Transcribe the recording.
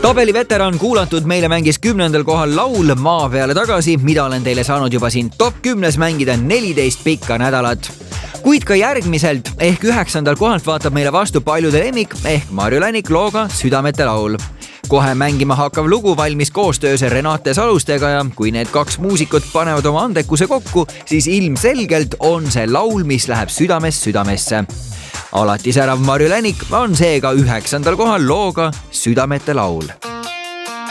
Tabeli veteran kuulatud meile mängis 10. kohal laul Maa peale tagasi, mida olen teile saanud juba siin top 10 mängida 14 pikka nädalat. Kuid ka järgmiselt ehk 9. kohalt vaatab meile vastu paljude lemmik ehk Marju Länik looga Südamete laul. Kohe mängima hakkav lugu valmis koostöös Renate Salustega ja kui need kaks muusikut panevad oma andekuse kokku, siis ilmselgelt on see laul, mis läheb südamest südamesse. Alati särav Marju Länik on seega 9. kohal looga Südamete laul.